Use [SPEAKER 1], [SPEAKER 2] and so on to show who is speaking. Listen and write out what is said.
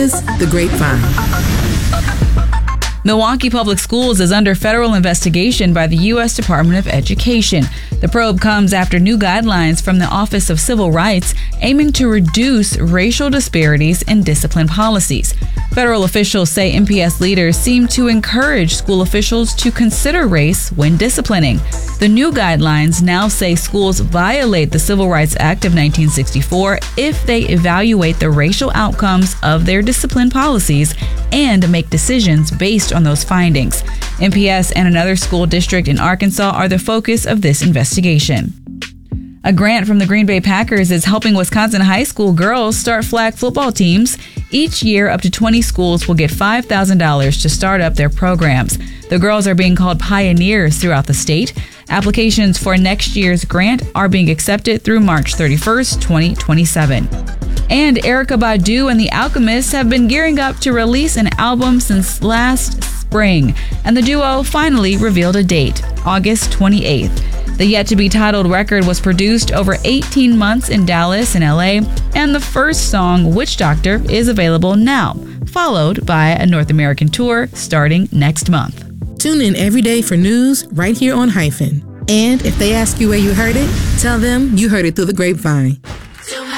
[SPEAKER 1] is The Grapevine.
[SPEAKER 2] Milwaukee Public Schools is under federal investigation by the U.S. Department of Education. The probe comes after new guidelines from the Office of Civil Rights aiming to reduce racial disparities in discipline policies. Federal officials say MPS leaders seem to encourage school officials to consider race when disciplining. The new guidelines now say schools violate the Civil Rights Act of 1964 if they evaluate the racial outcomes of their discipline policies and make decisions based on those findings. MPS and another school district in Arkansas are the focus of this investigation. A grant from the Green Bay Packers is helping Wisconsin high school girls start flag football teams. Each year, up to 20 schools will get $5,000 to start up their programs. The girls are being called pioneers throughout the state. Applications for next year's grant are being accepted through March 31st, 2027. And Erykah Badu and The Alchemists have been gearing up to release an album since last spring, and the duo finally revealed a date, August 28th. The yet-to-be-titled record was produced over 18 months in Dallas and LA, and the first song, Witch Doctor, is available now, followed by a North American tour starting next month.
[SPEAKER 1] Tune in every day for news right here on Hyphen. And if they ask you where you heard it, tell them you heard it through the grapevine.